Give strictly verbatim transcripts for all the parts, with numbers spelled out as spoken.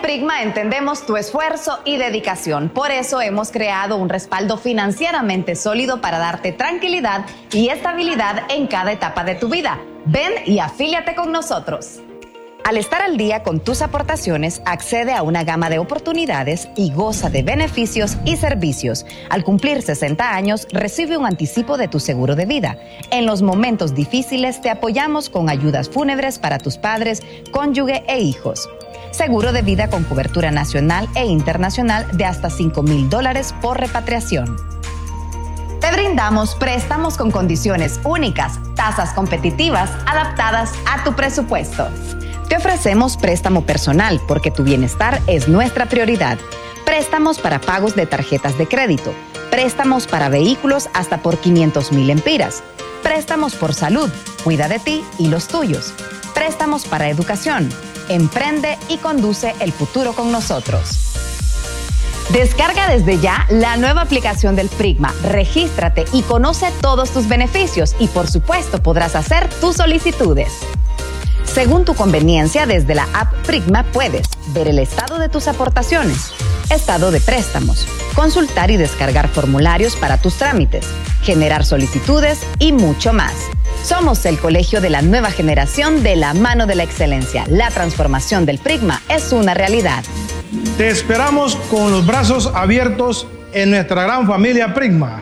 Prigma entendemos tu esfuerzo y dedicación. Por eso hemos creado un respaldo financieramente sólido para darte tranquilidad y estabilidad en cada etapa de tu vida. Ven y afíliate con nosotros. Al estar al día con tus aportaciones, accede a una gama de oportunidades y goza de beneficios y servicios. Al cumplir sesenta años, recibe un anticipo de tu seguro de vida. En los momentos difíciles, te apoyamos con ayudas fúnebres para tus padres, cónyuge e hijos. Seguro de vida con cobertura nacional e internacional de hasta cinco mil dólares por repatriación. Te brindamos préstamos con condiciones únicas, tasas competitivas, adaptadas a tu presupuesto. Te ofrecemos préstamo personal porque tu bienestar es nuestra prioridad. Préstamos para pagos de tarjetas de crédito. Préstamos para vehículos hasta por quinientos mil empiras. Préstamos por salud. Cuida de ti y los tuyos. Préstamos para educación. Emprende y conduce el futuro con nosotros. Descarga desde ya la nueva aplicación del Prigma, regístrate y conoce todos tus beneficios y por supuesto podrás hacer tus solicitudes. Según tu conveniencia, desde la app Prigma puedes ver el estado de tus aportaciones, estado de préstamos, consultar y descargar formularios para tus trámites, generar solicitudes y mucho más. Somos el colegio de la nueva generación de la mano de la excelencia. La transformación del Prigma es una realidad. Te esperamos con los brazos abiertos en nuestra gran familia Prigma.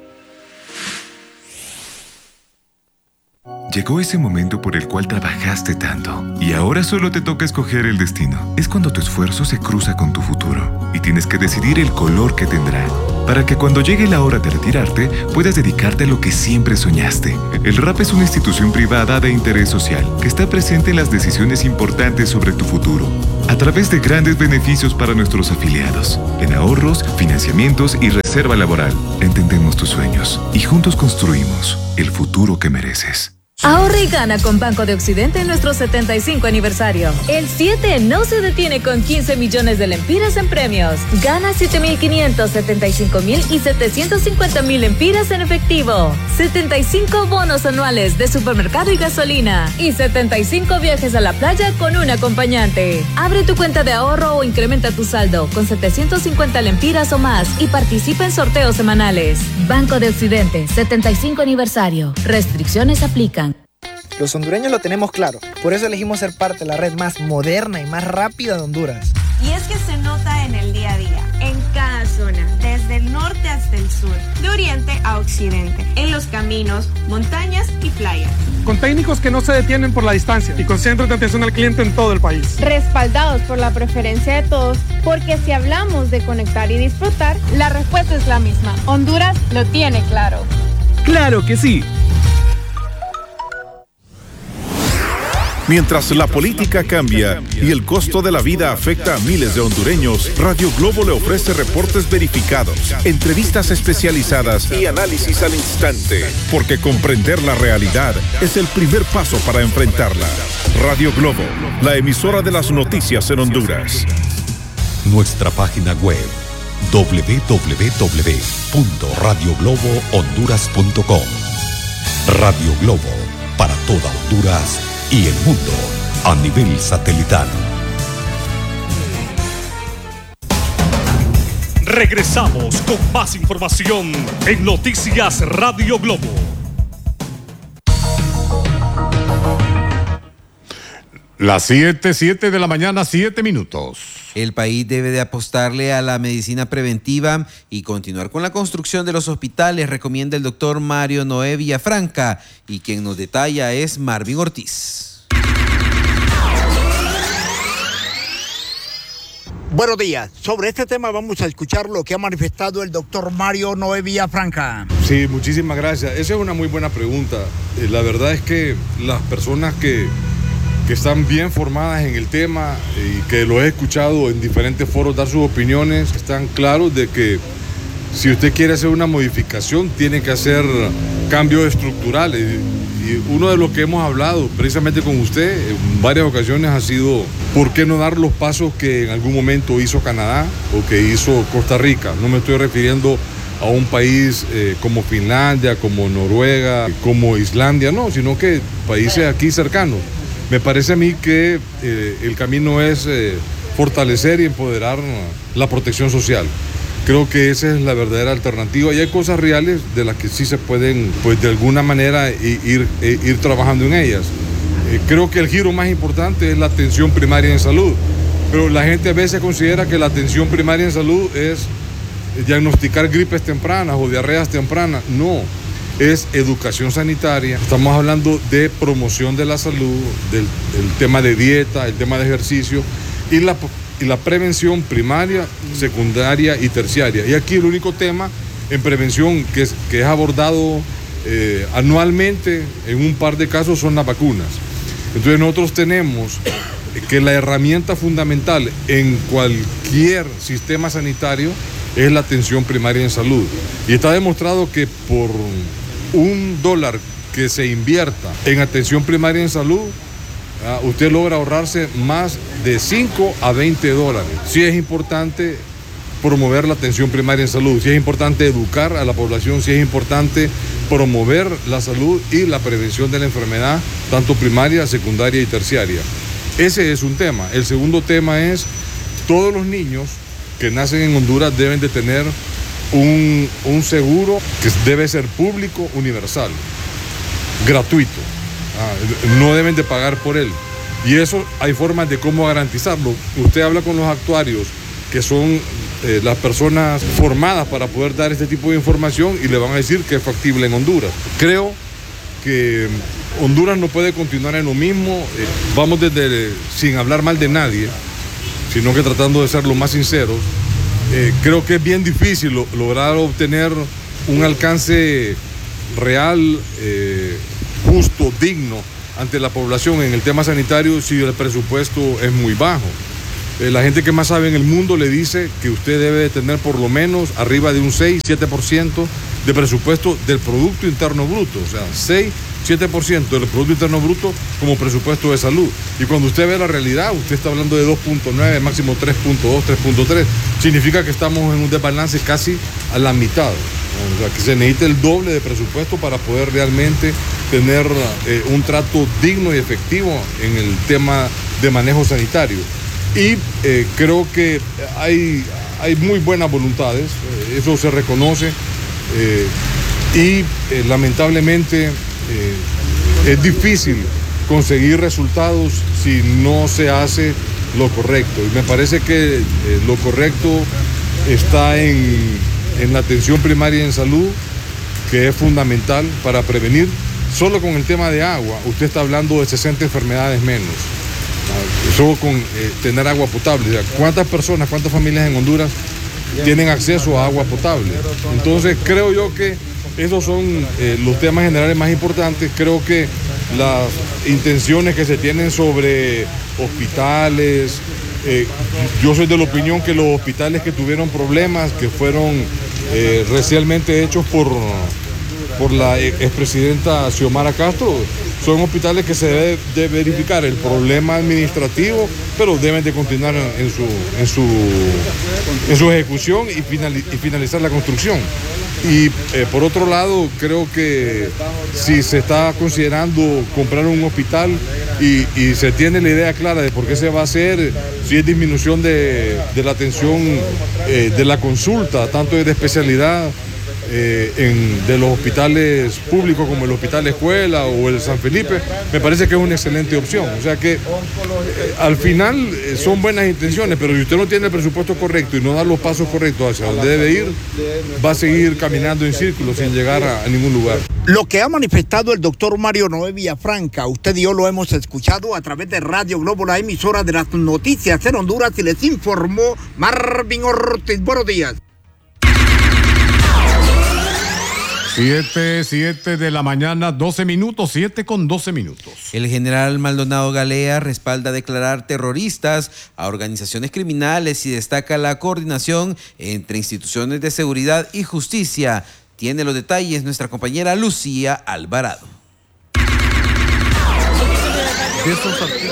Llegó ese momento por el cual trabajaste tanto y ahora solo te toca escoger el destino. Es cuando tu esfuerzo se cruza con tu futuro y tienes que decidir el color que tendrá para que cuando llegue la hora de retirarte puedas dedicarte a lo que siempre soñaste. El R A P es una institución privada de interés social que está presente en las decisiones importantes sobre tu futuro a través de grandes beneficios para nuestros afiliados, en ahorros, financiamientos y reserva laboral. Entendemos tus sueños y juntos construimos el futuro que mereces. Ahorra y gana con Banco de Occidente en nuestro setenta y cinco aniversario. El siete no se detiene con quince millones de lempiras en premios. Gana siete mil quinientos, setenta y cinco mil y setecientos cincuenta mil lempiras en efectivo. setenta y cinco bonos anuales de supermercado y gasolina. Y setenta y cinco viajes a la playa con un acompañante. Abre tu cuenta de ahorro o incrementa tu saldo con setecientos cincuenta lempiras o más y participa en sorteos semanales. Banco de Occidente, setenta y cinco aniversario. Restricciones aplican. Los hondureños lo tenemos claro, por eso elegimos ser parte de la red más moderna y más rápida de Honduras. Y es que se nota en el día a día, en cada zona, desde el norte hasta el sur, de oriente a occidente, en los caminos, montañas y playas. Con técnicos que no se detienen por la distancia y con centros de atención al cliente en todo el país. Respaldados por la preferencia de todos, porque si hablamos de conectar y disfrutar, la respuesta es la misma. Honduras lo tiene claro. ¡Claro que sí! Mientras la política cambia y el costo de la vida afecta a miles de hondureños, Radio Globo le ofrece reportes verificados, entrevistas especializadas y análisis al instante, porque comprender la realidad es el primer paso para enfrentarla. Radio Globo, la emisora de las noticias en Honduras. Nuestra página web doble u doble u doble u punto radio globo honduras punto com. Radio Globo, para toda Honduras y el mundo a nivel satelital. Regresamos con más información en Noticias Radio Globo. Las siete, siete de la mañana, siete minutos. El país debe de apostarle a la medicina preventiva y continuar con la construcción de los hospitales, recomienda el doctor Mario Noé Villafranca, y quien nos detalla es Marvin Ortiz. Buenos días. Sobre este tema vamos a escuchar lo que ha manifestado el doctor Mario Noé Villafranca. Sí, muchísimas gracias. Esa es una muy buena pregunta. La verdad es que las personas que... que están bien formadas en el tema y que lo he escuchado en diferentes foros dar sus opiniones, están claros de que si usted quiere hacer una modificación, tiene que hacer cambios estructurales. Y uno de los que hemos hablado precisamente con usted en varias ocasiones ha sido ¿por qué no dar los pasos que en algún momento hizo Canadá o que hizo Costa Rica? No me estoy refiriendo a un país eh, como Finlandia, como Noruega, como Islandia, no, sino que países aquí cercanos. Me parece a mí que eh, el camino es eh, fortalecer y empoderar la protección social. Creo que esa es la verdadera alternativa y hay cosas reales de las que sí se pueden, pues de alguna manera, ir, ir trabajando en ellas. Creo que el giro más importante es la atención primaria en salud, pero la gente a veces considera que la atención primaria en salud es diagnosticar gripes tempranas o diarreas tempranas. No, es educación sanitaria. Estamos hablando de promoción de la salud, del, del tema de dieta, el tema de ejercicio y la y la prevención primaria, secundaria y terciaria. Y aquí el único tema en prevención que es, que es abordado eh, anualmente en un par de casos son las vacunas. Entonces nosotros tenemos que la herramienta fundamental en cualquier sistema sanitario es la atención primaria en salud. Y está demostrado que por un dólar que se invierta en atención primaria en salud, Uh, usted logra ahorrarse más de cinco a veinte dólares. Sí es importante promover la atención primaria en salud, sí es importante educar a la población, sí es importante promover la salud y la prevención de la enfermedad, tanto primaria, secundaria y terciaria. Ese es un tema. El segundo tema es, todos los niños que nacen en Honduras deben de tener un, un seguro que debe ser público, universal, gratuito. Ah, no deben de pagar por él. Y eso hay formas de cómo garantizarlo. Usted habla con los actuarios, que son eh, las personas formadas para poder dar este tipo de información, y le van a decir que es factible en Honduras. Creo que Honduras no puede continuar en lo mismo. Eh, vamos desde, sin hablar mal de nadie, sino que tratando de ser lo más sinceros. Eh, creo que es bien difícil lo, lograr obtener un alcance real, eh, justo, digno ante la población en el tema sanitario si el presupuesto es muy bajo. Eh, la gente que más sabe en el mundo le dice que usted debe tener por lo menos arriba de un seis, siete por ciento de presupuesto del Producto Interno Bruto, o sea, seis, siete por ciento del Producto Interno Bruto como presupuesto de salud. Y cuando usted ve la realidad, usted está hablando de dos punto nueve, máximo tres punto dos, tres punto tres. Significa que estamos en un desbalance casi a la mitad. O sea, que se necesita el doble de presupuesto para poder realmente tener eh, un trato digno y efectivo en el tema de manejo sanitario. Y eh, creo que hay, hay muy buenas voluntades, eh, eso se reconoce, eh, y eh, lamentablemente eh, es difícil conseguir resultados si no se hace lo correcto. Y me parece que eh, lo correcto está en, en la atención primaria en salud, que es fundamental para prevenir. Solo con el tema de agua, usted está hablando de sesenta enfermedades menos. Solo con eh, tener agua potable. O sea, ¿cuántas personas, cuántas familias en Honduras tienen acceso a agua potable? Entonces creo yo que esos son eh, los temas generales más importantes. Creo que las intenciones que se tienen sobre hospitales, eh, yo soy de la opinión que los hospitales que tuvieron problemas, que fueron eh, recientemente hechos por, por la expresidenta Xiomara Castro, son hospitales que se debe de verificar el problema administrativo, pero deben de continuar en su, en su, en su ejecución y, finali, y finalizar la construcción. Y eh, por otro lado, creo que si se está considerando comprar un hospital y, y se tiene la idea clara de por qué se va a hacer, si es disminución de, de la atención, eh, de la consulta, tanto de especialidad, Eh, en, de los hospitales públicos como el Hospital Escuela o el San Felipe, me parece que es una excelente opción. O sea que eh, al final eh, son buenas intenciones, pero si usted no tiene el presupuesto correcto y no da los pasos correctos hacia donde debe ir, va a seguir caminando en círculos sin llegar a, a ningún lugar. Lo que ha manifestado el doctor Mario Noé Villafranca, usted y yo lo hemos escuchado a través de Radio Globo, la emisora de las noticias en Honduras, y les informó Marvin Ortiz. Buenos días. Siete, siete de la mañana, doce minutos, siete con doce minutos. El general Maldonado Galea respalda declarar terroristas a organizaciones criminales y destaca la coordinación entre instituciones de seguridad y justicia. Tiene los detalles nuestra compañera Lucía Alvarado. De esos artículos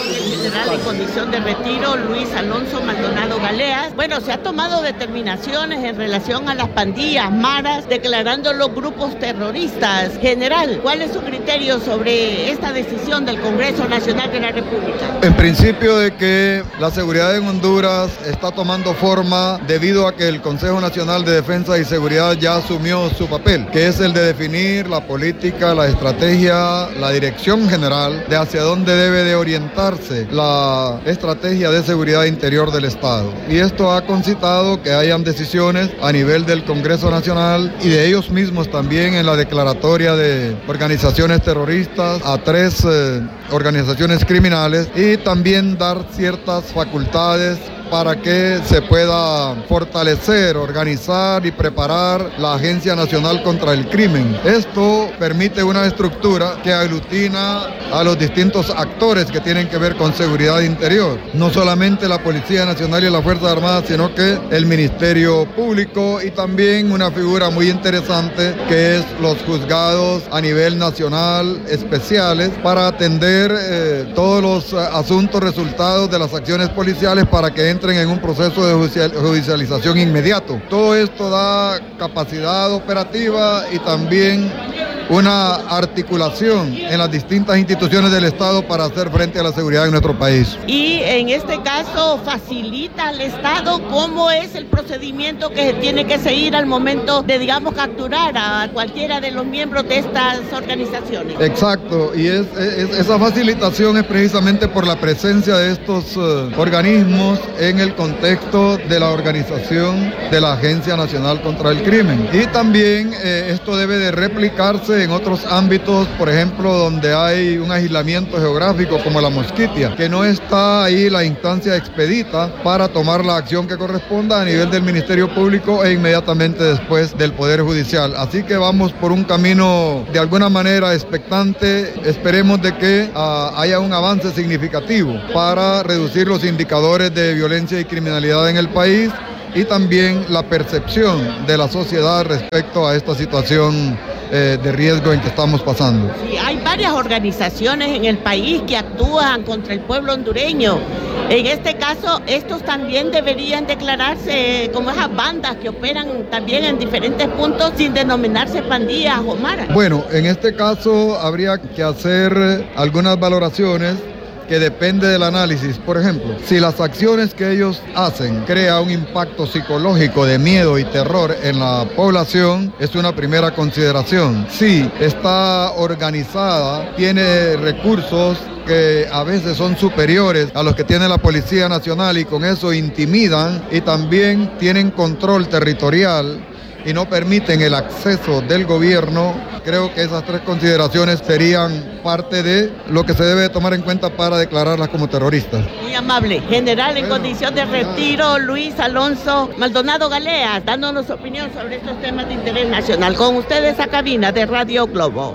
Nacional en condición de retiro, Luis Alonso Maldonado Galeas. Bueno, se ha tomado determinaciones en relación a las pandillas maras, declarando los grupos terroristas. General, ¿cuál es su criterio sobre esta decisión del Congreso Nacional de la República? En principio de que la seguridad en Honduras está tomando forma debido a que el Consejo Nacional de Defensa y Seguridad ya asumió su papel, que es el de definir la política, la estrategia, la dirección general de hacia dónde debe de orientarse la estrategia de seguridad interior del Estado. Y esto ha concitado que hayan decisiones a nivel del Congreso Nacional y de ellos mismos también en la declaratoria de organizaciones terroristas a tres eh, organizaciones criminales y también dar ciertas facultades para que se pueda fortalecer, organizar y preparar la Agencia Nacional contra el Crimen. Esto permite una estructura que aglutina a los distintos actores que tienen que ver con seguridad interior. No solamente la Policía Nacional y las Fuerzas Armadas, sino que el Ministerio Público y también una figura muy interesante que es los juzgados a nivel nacional especiales para atender eh, todos los uh, asuntos resultados de las acciones policiales para que entren en un proceso de judicialización inmediato. Todo esto da capacidad operativa y también una articulación en las distintas instituciones del Estado para hacer frente a la seguridad en nuestro país. Y en este caso facilita al Estado cómo es el procedimiento que se tiene que seguir al momento de, digamos, capturar a cualquiera de los miembros de estas organizaciones. Exacto, y es, es, esa facilitación es precisamente por la presencia de estos uh, organismos en el contexto de la organización de la Agencia Nacional contra el Crimen. Y también eh, esto debe de replicarse en otros ámbitos, por ejemplo, donde hay un aislamiento geográfico como la Mosquitia, que no está ahí la instancia expedita para tomar la acción que corresponda a nivel del Ministerio Público e inmediatamente después del Poder Judicial. Así que vamos por un camino de alguna manera expectante. Esperemos de que uh, haya un avance significativo para reducir los indicadores de violencia y criminalidad en el país y también la percepción de la sociedad respecto a esta situación eh, de riesgo en que estamos pasando. Sí, hay varias organizaciones en el país que actúan contra el pueblo hondureño. En este caso, estos también deberían declararse como esas bandas que operan también en diferentes puntos sin denominarse pandillas o maras. Bueno, en este caso habría que hacer algunas valoraciones que depende del análisis. Por ejemplo, si las acciones que ellos hacen crea un impacto psicológico de miedo y terror en la población, es una primera consideración. Si está organizada, tiene recursos que a veces son superiores a los que tiene la Policía Nacional y con eso intimidan y también tienen control territorial y no permiten el acceso del gobierno, creo que esas tres consideraciones serían parte de lo que se debe tomar en cuenta para declararlas como terroristas. Muy amable. General en bueno, condición de retiro, Luis Alonso Maldonado Galeas, dándonos su opinión sobre estos temas de interés nacional. Con ustedes a cabina de Radio Globo.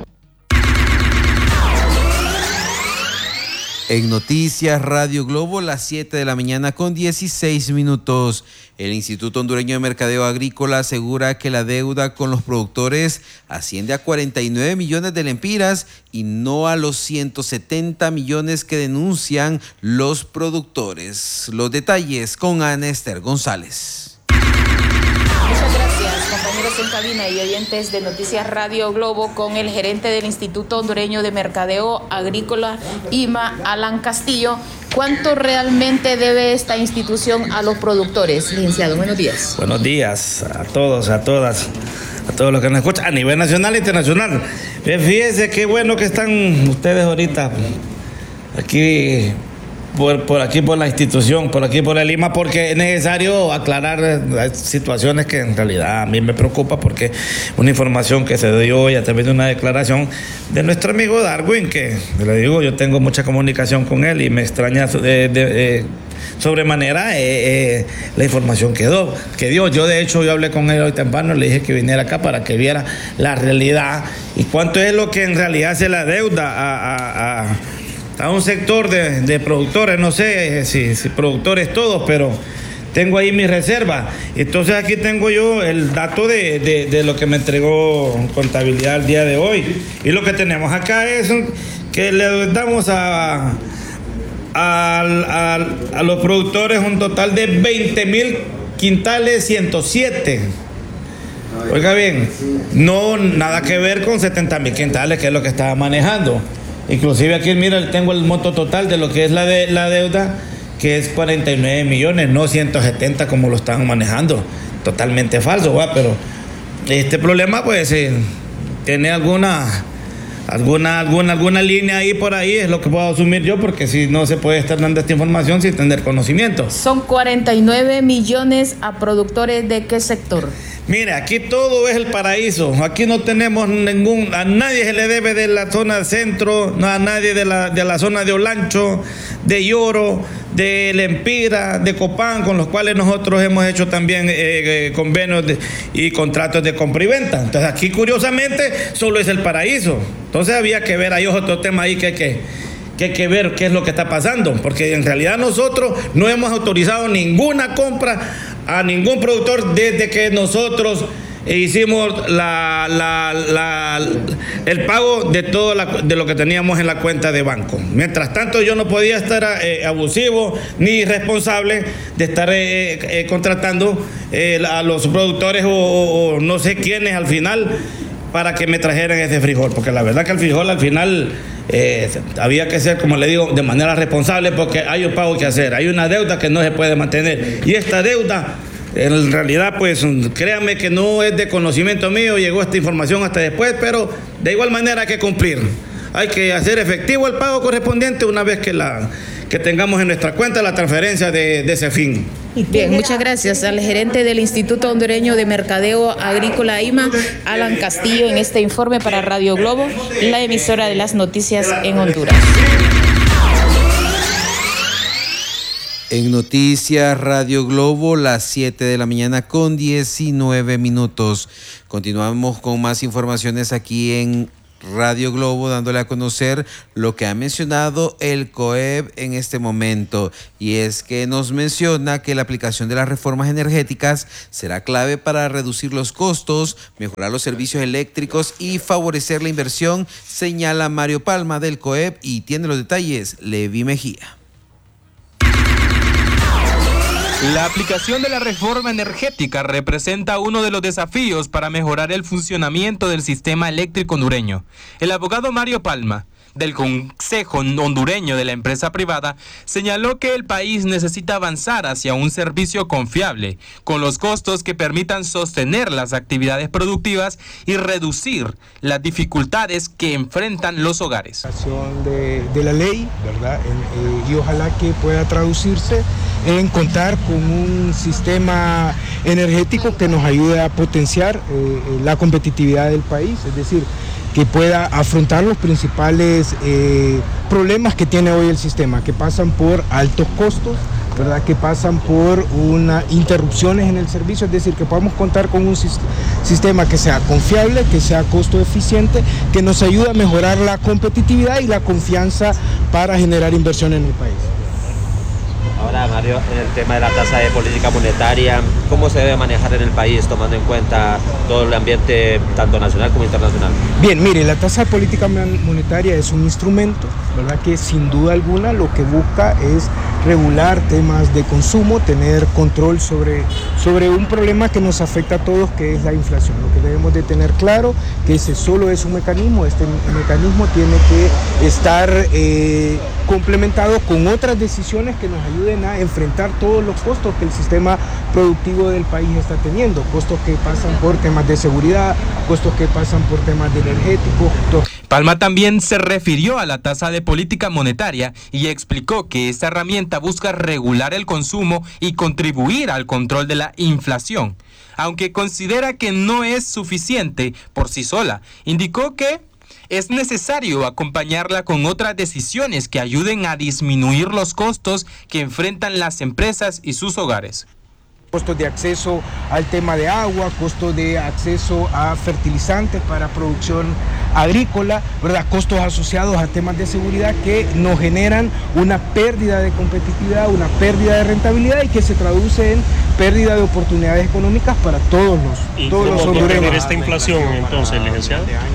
En Noticias Radio Globo, las siete de la mañana con dieciséis minutos. El Instituto Hondureño de Mercadeo Agrícola asegura que la deuda con los productores asciende a cuarenta y nueve millones de lempiras y no a los ciento setenta millones que denuncian los productores. Los detalles con Ana Esther González. Muchas gracias, compañeros en cabina y oyentes de Noticias Radio Globo, con el gerente del Instituto Hondureño de Mercadeo Agrícola, I M A, Alan Castillo. ¿Cuánto realmente debe esta institución a los productores? Licenciado, buenos días. Buenos días a todos, a todas, a todos los que nos escuchan a nivel nacional e internacional. Fíjense qué bueno que están ustedes ahorita aquí. Por, por aquí, por la institución, por aquí, por el I M A, porque es necesario aclarar situaciones que en realidad a mí me preocupa, porque una información que se dio hoy a través de una declaración de nuestro amigo Darwin, que le digo, yo tengo mucha comunicación con él y me extraña de, de, de, sobremanera eh, eh, la información que dio, que dio. Yo de hecho yo hablé con él hoy temprano, le dije que viniera acá para que viera la realidad y cuánto es lo que en realidad se la deuda a... a, a a un sector de, de productores, no sé si, si productores todos, pero tengo ahí mi reserva. Entonces aquí tengo yo el dato de, de, de lo que me entregó contabilidad el día de hoy. Y lo que tenemos acá es que le damos a, al, al, a los productores un total de veinte mil quintales ciento siete. Oiga bien, no nada que ver con setenta mil quintales, que es lo que estaba manejando. Inclusive aquí, mira, tengo el monto total de lo que es la, de, la deuda, que es cuarenta y nueve millones, no ciento setenta como lo están manejando. Totalmente falso, ¿va? Pero este problema, pues, eh, tiene alguna, alguna, alguna, alguna línea ahí por ahí, es lo que puedo asumir yo, porque si no se puede estar dando esta información sin tener conocimiento. Son cuarenta y nueve millones a productores de qué sector. Mire, aquí todo es el paraíso. Aquí no tenemos ningún, a nadie se le debe de la zona centro, no a nadie de la, de la zona de Olancho, de Lloro, de Lempira, de Copán, con los cuales nosotros hemos hecho también eh, eh, convenios de, y contratos de compra y venta. Entonces aquí curiosamente solo es el paraíso. Entonces había que ver, hay otro tema ahí que hay que, que, hay que ver qué es lo que está pasando, porque en realidad nosotros no hemos autorizado ninguna compra a ningún productor desde que nosotros hicimos la, la, la, el pago de todo la, de lo que teníamos en la cuenta de banco. Mientras tanto, yo no podía estar eh, abusivo ni responsable de estar eh, eh, contratando eh, a los productores o, o, o no sé quiénes al final para que me trajeran ese frijol, porque la verdad que el frijol al final eh, había que ser, como le digo, de manera responsable, porque hay un pago que hacer, hay una deuda que no se puede mantener, y esta deuda en realidad, pues créanme que no es de conocimiento mío, llegó esta información hasta después, pero de igual manera hay que cumplir, hay que hacer efectivo el pago correspondiente una vez que la que tengamos en nuestra cuenta la transferencia de, de ese fin. Bien, muchas gracias al gerente del Instituto Hondureño de Mercadeo Agrícola I M A, Alan Castillo, en este informe para Radio Globo, la emisora de las noticias en Honduras. En Noticias Radio Globo, las siete de la mañana con diecinueve minutos. Continuamos con más informaciones aquí en Radio Globo, dándole a conocer lo que ha mencionado el C O E B en este momento, y es que nos menciona que la aplicación de las reformas energéticas será clave para reducir los costos, mejorar los servicios eléctricos y favorecer la inversión, señala Mario Palma del C O E B, y tiene los detalles Levi Mejía. La aplicación de la reforma energética representa uno de los desafíos para mejorar el funcionamiento del sistema eléctrico hondureño. El abogado Mario Palma, del Consejo Hondureño de la Empresa Privada, señaló que el país necesita avanzar hacia un servicio confiable, con los costos que permitan sostener las actividades productivas y reducir las dificultades que enfrentan los hogares. De, de la ley, ¿verdad? En, eh, y ojalá que pueda traducirse en contar con un sistema energético que nos ayude a potenciar eh, la competitividad del país, es decir, que pueda afrontar los principales eh, problemas que tiene hoy el sistema, que pasan por altos costos, ¿verdad? Que pasan por una interrupciones en el servicio, es decir, que podamos contar con un sistema que sea confiable, que sea costo eficiente, que nos ayude a mejorar la competitividad y la confianza para generar inversión en el país. Ahora, Mario, en el tema de la tasa de política monetaria, ¿cómo se debe manejar en el país tomando en cuenta todo el ambiente tanto nacional como internacional? Bien, mire, la tasa de política monetaria es un instrumento, ¿verdad? Que sin duda alguna lo que busca es regular temas de consumo, tener control sobre, sobre un problema que nos afecta a todos, que es la inflación. Lo que debemos de tener claro que ese solo es un mecanismo, este mecanismo tiene que estar eh, complementado con otras decisiones que nos ayuden a enfrentar todos los costos que el sistema productivo del país está teniendo, costos que pasan por temas de seguridad, costos que pasan por temas de energéticos. Palma también se refirió a la tasa de política monetaria y explicó que esta herramienta busca regular el consumo y contribuir al control de la inflación, aunque considera que no es suficiente por sí sola. Indicó que es necesario acompañarla con otras decisiones que ayuden a disminuir los costos que enfrentan las empresas y sus hogares. Costos de acceso al tema de agua, costos de acceso a fertilizantes para producción agrícola, ¿verdad? Costos asociados a temas de seguridad que nos generan una pérdida de competitividad, una pérdida de rentabilidad y que se traduce en pérdida de oportunidades económicas para todos los, ¿Y todos cómo los hondureños. contener esta inflación entonces, licenciado?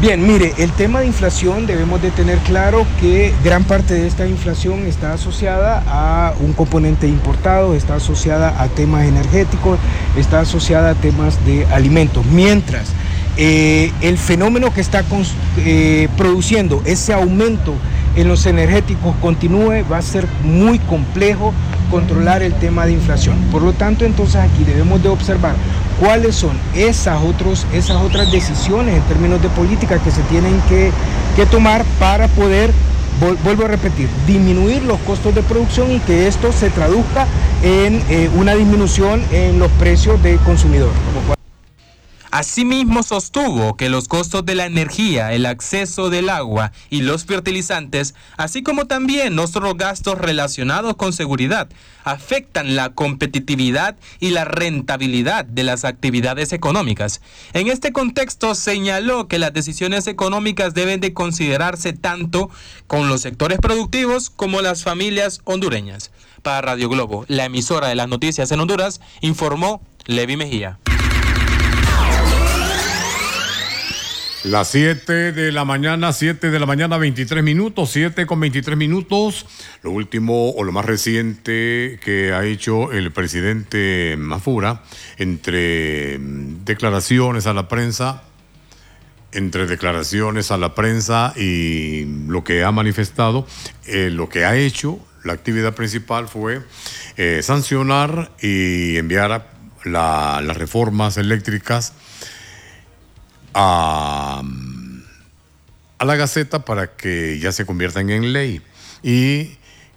Bien, mire, el tema de inflación debemos de tener claro que gran parte de esta inflación está asociada a un componente importado, está asociada a temas energéticos, está asociada a temas de alimentos, mientras eh, el fenómeno que está eh, produciendo ese aumento en los energéticos continúe, va a ser muy complejo controlar el tema de inflación. Por lo tanto, entonces aquí debemos de observar cuáles son esas, otros, esas otras decisiones en términos de política que se tienen que, que tomar para poder, vol, vuelvo a repetir, disminuir los costos de producción y que esto se traduzca en eh, una disminución en los precios del consumidor. Asimismo, sostuvo que los costos de la energía, el acceso del agua y los fertilizantes, así como también otros gastos relacionados con seguridad, afectan la competitividad y la rentabilidad de las actividades económicas. En este contexto, señaló que las decisiones económicas deben de considerarse tanto con los sectores productivos como las familias hondureñas. Para Radio Globo, la emisora de las noticias en Honduras, informó Levi Mejía. Las siete de la mañana, siete de la mañana, veintitrés minutos, siete con veintitrés minutos. Lo último o lo más reciente que ha hecho el presidente Mafura entre declaraciones a la prensa, entre declaraciones a la prensa y lo que ha manifestado, eh, lo que ha hecho, la actividad principal fue eh, sancionar y enviar la, las reformas eléctricas A, a la Gaceta para que ya se conviertan en ley. Y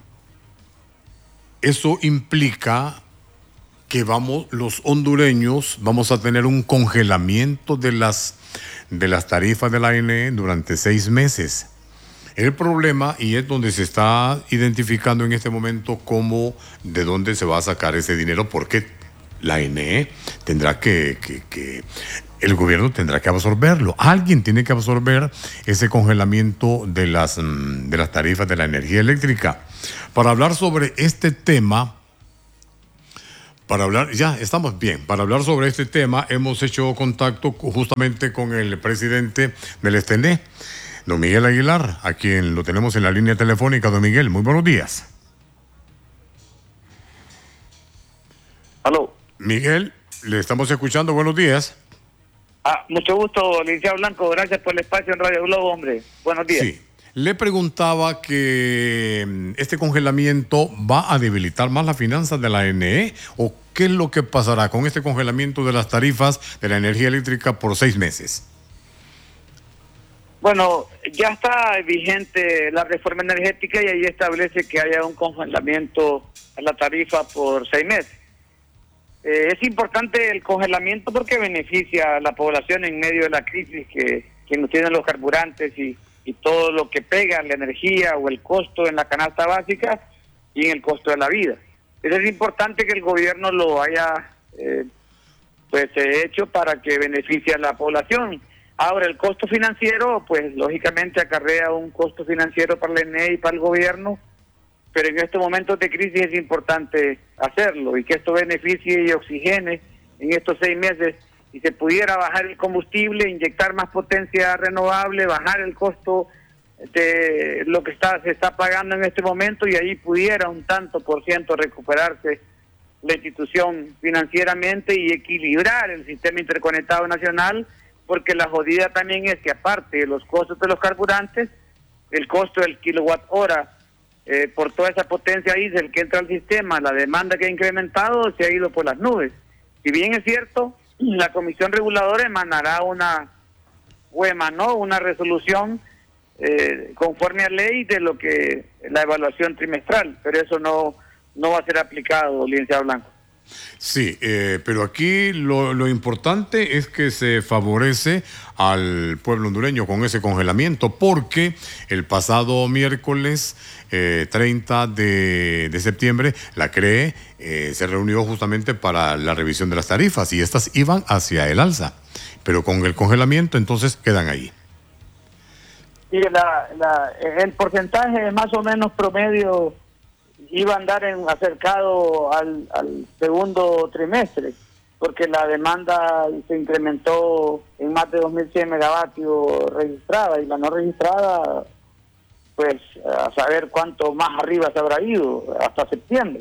eso implica que vamos, los hondureños vamos a tener un congelamiento de las, de las tarifas de la A N E durante seis meses. El problema, y es donde se está identificando en este momento cómo, de dónde se va a sacar ese dinero, porque la A N E tendrá que... que, que el gobierno tendrá que absorberlo. Alguien tiene que absorber ese congelamiento de las, de las tarifas de la energía eléctrica. Para hablar sobre este tema, para hablar, ya estamos bien, para hablar sobre este tema hemos hecho contacto justamente con el presidente del S T N E, don Miguel Aguilar, a quien lo tenemos en la línea telefónica. Don Miguel, muy buenos días. Aló. Miguel, le estamos escuchando, buenos días. Ah, mucho gusto, licenciado Blanco, gracias por el espacio en Radio Globo, hombre. Buenos días. Sí, le preguntaba que este congelamiento va a debilitar más las finanzas de la A N E, o qué es lo que pasará con este congelamiento de las tarifas de la energía eléctrica por seis meses. Bueno, ya está vigente la reforma energética y ahí establece que haya un congelamiento a la tarifa por seis meses. Eh, es importante el congelamiento porque beneficia a la población en medio de la crisis que, que nos tienen los carburantes y, y todo lo que pega en la energía o el costo en la canasta básica y en el costo de la vida. Entonces es importante que el gobierno lo haya eh, pues eh, hecho para que beneficie a la población. Ahora, el costo financiero, pues lógicamente acarrea un costo financiero para la A N E y para el gobierno, pero en estos momentos de crisis es importante hacerlo y que esto beneficie y oxigene en estos seis meses y se pudiera bajar el combustible, inyectar más potencia renovable, bajar el costo de lo que está se está pagando en este momento y ahí pudiera un tanto por ciento recuperarse la institución financieramente y equilibrar el sistema interconectado nacional, porque la jodida también es que aparte de los costos de los carburantes, el costo del kilowatt hora Eh, por toda esa potencia diesel que entra al sistema, la demanda que ha incrementado se ha ido por las nubes. Si bien es cierto, la Comisión Reguladora emanará una, o emanó una resolución eh, conforme a ley de lo que la evaluación trimestral, pero eso no, no va a ser aplicado, licenciado Blanco. Sí, eh, pero aquí lo, lo importante es que se favorece al pueblo hondureño con ese congelamiento, porque el pasado miércoles eh, treinta de septiembre la C R E eh, se reunió justamente para la revisión de las tarifas y estas iban hacia el alza, pero con el congelamiento entonces quedan ahí. Y la, la, el porcentaje más o menos promedio iba a andar en, acercado al, al segundo trimestre, porque la demanda se incrementó en más de dos mil cien megavatios registrada, y la no registrada, pues a saber cuánto más arriba se habrá ido hasta septiembre.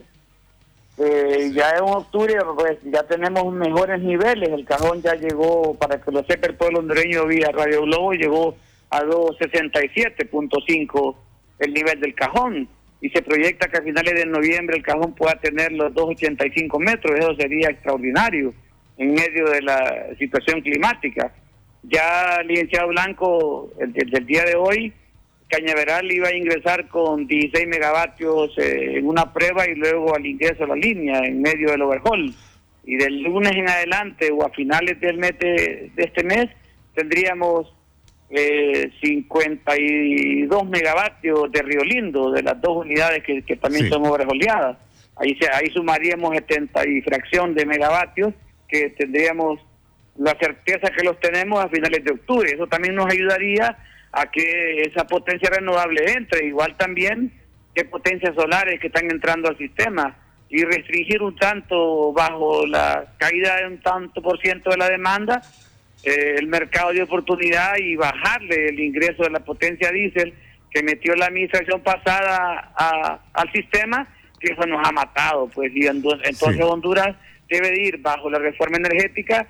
Eh, ya en octubre pues ya tenemos mejores niveles. El cajón ya llegó, para que lo sepa el pueblo hondureño vía Radio Globo, llegó a dos sesenta y siete punto cinco el nivel del cajón, y se proyecta que a finales de noviembre el cajón pueda tener los dos ochenta y cinco metros. Eso sería extraordinario en medio de la situación climática. Ya el licenciado Blanco, el, el del día de hoy, Cañaveral iba a ingresar con dieciséis megavatios eh, en una prueba, y luego al ingreso a la línea en medio del overhaul. Y del lunes en adelante o a finales del mes de, de este mes tendríamos eh, cincuenta y dos megavatios de Río Lindo, de las dos unidades que, que también sí son overhauleadas. Ahí, se, ahí sumaríamos setenta y fracción de megavatios, que tendríamos la certeza que los tenemos a finales de octubre. Eso también nos ayudaría a que esa potencia renovable entre, igual también que potencias solares que están entrando al sistema, y restringir un tanto, bajo la caída de un tanto por ciento de la demanda, eh, el mercado de oportunidad, y bajarle el ingreso de la potencia diésel que metió la administración pasada a, al sistema, que eso nos ha matado, pues, y entonces sí. Honduras debe de ir bajo la reforma energética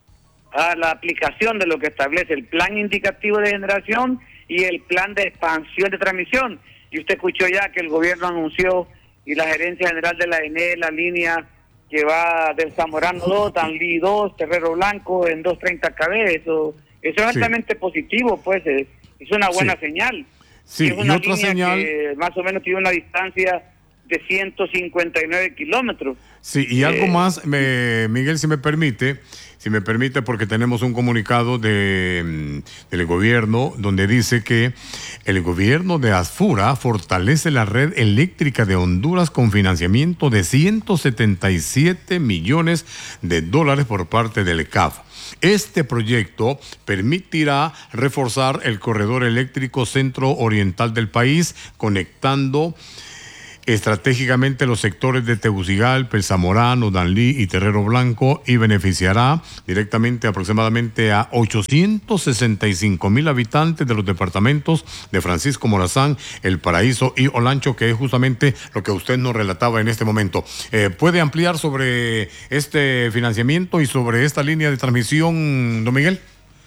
a la aplicación de lo que establece el plan indicativo de generación y el plan de expansión de transmisión. Y usted escuchó ya que el gobierno anunció, y la gerencia general de la E N E, la línea que va del Zamorano dos, Danlí dos, Terrero Blanco en doscientos treinta kilómetros. Eso, eso es altamente sí. positivo, pues, es, es una buena sí. señal. Sí, es una y otra línea señal que más o menos tiene una distancia de ciento cincuenta y nueve kilómetros. Sí, y algo eh, más, me, Miguel, si me permite, si me permite, porque tenemos un comunicado de, del gobierno donde dice que el gobierno de Asfura fortalece la red eléctrica de Honduras con financiamiento de ciento setenta y siete millones de dólares por parte del C A F. Este proyecto permitirá reforzar el corredor eléctrico centro-oriental del país, conectando estratégicamente los sectores de Tegucigalpa, El Zamorano, Danlí y Terrero Blanco, y beneficiará directamente aproximadamente a ochocientos sesenta y cinco mil habitantes de los departamentos de Francisco Morazán, El Paraíso y Olancho, que es justamente lo que usted nos relataba en este momento. Eh, ¿Puede ampliar sobre este financiamiento y sobre esta línea de transmisión, don Miguel?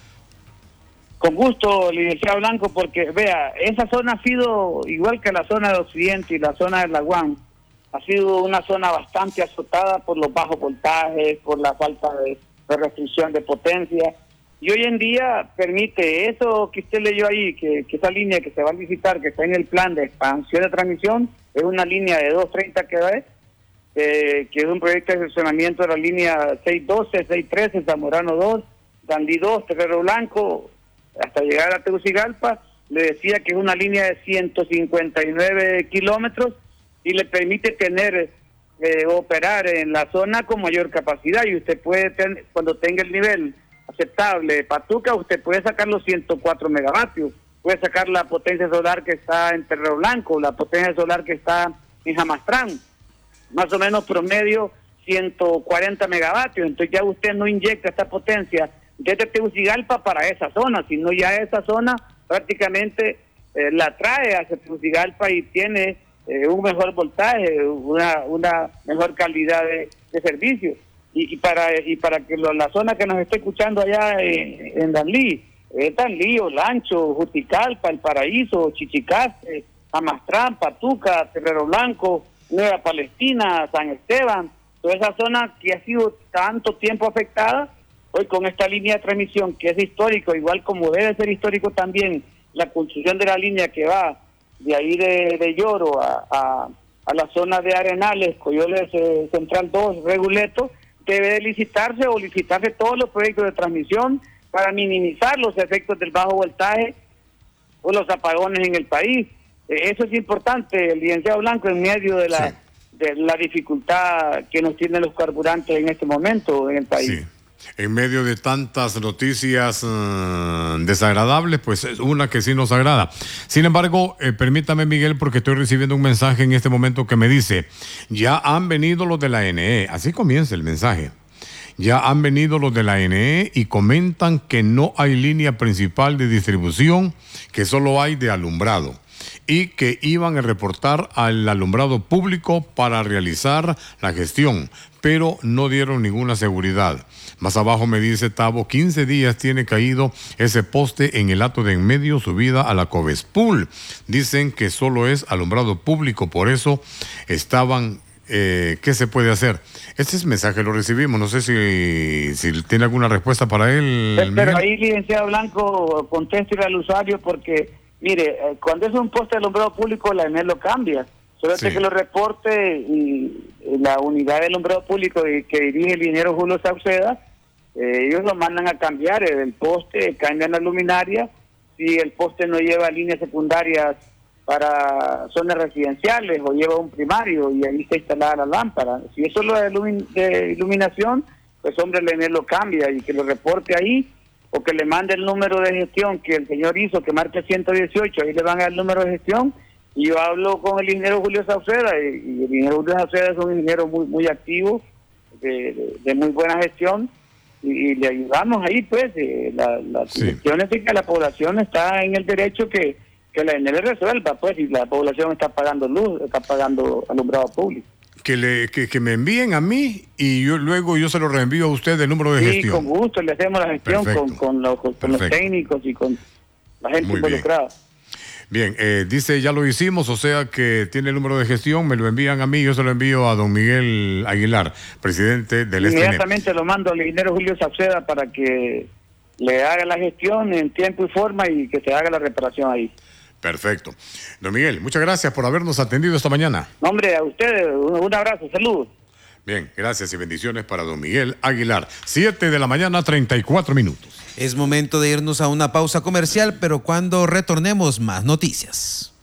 Con gusto, licenciado Blanco, porque vea, esa zona ha sido, igual que la zona de Occidente y la zona de La Guan, ha sido una zona bastante azotada por los bajos voltajes, por la falta de, de restricción de potencia, y hoy en día permite eso que usted leyó ahí, que, que esa línea que se va a licitar, que está en el plan de expansión de transmisión, es una línea de doscientos treinta kilómetros, eh, que es un proyecto de seccionamiento de la línea seiscientos doce, seiscientos trece, Zamorano dos, Danlí dos, Terrero Blanco, hasta llegar a Tegucigalpa. Le decía que es una línea de ciento cincuenta y nueve kilómetros y le permite tener, eh, operar en la zona con mayor capacidad, y usted puede tener, cuando tenga el nivel aceptable de Patuca, usted puede sacar los ciento cuatro megavatios, puede sacar la potencia solar que está en Terrero Blanco, la potencia solar que está en Jamastrán, más o menos promedio ciento cuarenta megavatios, entonces ya usted no inyecta esta potencia desde Tegucigalpa para esa zona, sino ya esa zona prácticamente eh, la trae hacia Tegucigalpa y tiene eh, un mejor voltaje, una una mejor calidad de, de servicio. Y, y para y para que lo, la zona que nos esté escuchando allá en, en Danlí, eh, Danlí, Olancho, Juticalpa, El Paraíso, Chichicaste, Amastrán, Patuca, Terrero Blanco, Nueva Palestina, San Esteban, toda esa zona que ha sido tanto tiempo afectada, hoy con esta línea de transmisión que es histórico, igual como debe ser histórico también la construcción de la línea que va de ahí de, de Lloro a, a, a la zona de Arenales, Coyoles eh, Central dos, Reguleto, debe de licitarse o licitarse todos los proyectos de transmisión para minimizar los efectos del bajo voltaje o los apagones en el país. Eh, eso es importante, el licenciado Blanco, en medio de la, sí. de la dificultad que nos tienen los carburantes en este momento en el país. Sí. En medio de tantas noticias uh, desagradables, pues es una que sí nos agrada. Sin embargo, eh, permítame, Miguel, porque estoy recibiendo un mensaje en este momento que me dice: ya han venido los de la E N E. Así comienza el mensaje. Ya han venido los de la A N E y comentan que no hay línea principal de distribución, que solo hay de alumbrado, y que iban a reportar al alumbrado público para realizar la gestión, pero no dieron ninguna seguridad. Más abajo me dice Tavo, quince días tiene caído ese poste en el hato de en medio, subida a la Covespul. Dicen que solo es alumbrado público, por eso estaban... Eh, ¿Qué se puede hacer? Este mensaje lo recibimos, no sé si, si tiene alguna respuesta para él. Pero, pero ahí, licenciado Blanco, contéstele al usuario porque, mire, cuando es un poste de alumbrado público, la A N E lo cambia. Solo sí. que lo reporte y, y la unidad de alumbrado público que dirige el ingeniero Julio Sauceda, eh, ellos lo mandan a cambiar el poste, cambian la luminaria. Si el poste no lleva líneas secundarias para zonas residenciales o lleva un primario y ahí está instalada la lámpara. Si eso es lo de, ilumin de iluminación, pues hombre, el E N E lo cambia y que lo reporte ahí o que le mande el número de gestión que el señor hizo, que marque ciento dieciocho, ahí le van a dar el número de gestión y yo hablo con el ingeniero Julio Sauceda y, y el ingeniero Julio Sauceda es un ingeniero muy muy activo, de, de, de muy buena gestión y, y le ayudamos ahí pues, eh, la, la sí. cuestión es que la población está en el derecho que que la A N E le resuelva, pues, y la población está pagando luz, está pagando alumbrado público. Que le que, que me envíen a mí y yo luego yo se lo reenvío a usted el número de sí, gestión. Sí, con gusto, le hacemos la gestión con, con, los, con los técnicos y con la gente Muy involucrada. Bien, bien eh, dice, ya lo hicimos, o sea que tiene el número de gestión, me lo envían a mí, yo se lo envío a don Miguel Aguilar, presidente del S T N E. Inmediatamente lo mando al ingeniero Julio Sauceda para que le haga la gestión en tiempo y forma y que se haga la reparación ahí. Perfecto. Don Miguel, muchas gracias por habernos atendido esta mañana. No, hombre, a ustedes un abrazo, saludos. Bien, gracias y bendiciones para don Miguel Aguilar. Siete de la mañana, treinta y cuatro minutos. Es momento de irnos a una pausa comercial, pero cuando retornemos, más noticias.